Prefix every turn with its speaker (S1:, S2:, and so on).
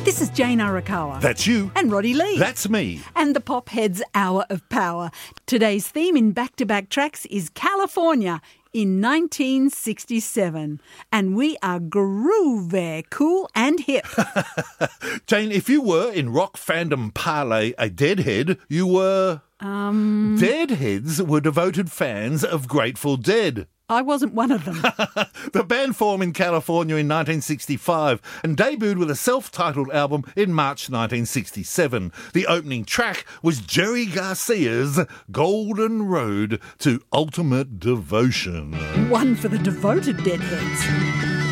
S1: This is Jane Arakawa.
S2: That's you.
S1: And Roddy Lee.
S2: That's me.
S1: And the Popheads Hour of Power. Today's theme in back-to-back tracks is California in 1967. And we are groovy, cool and hip.
S2: Jane, if you were in rock fandom parley a deadhead, you were... Deadheads were devoted fans of Grateful Dead.
S1: I wasn't one of them.
S2: The band formed in California in 1965 and debuted with a self-titled album in March 1967. The opening track was Jerry Garcia's Golden Road to Ultimate Devotion.
S1: One for the devoted deadheads.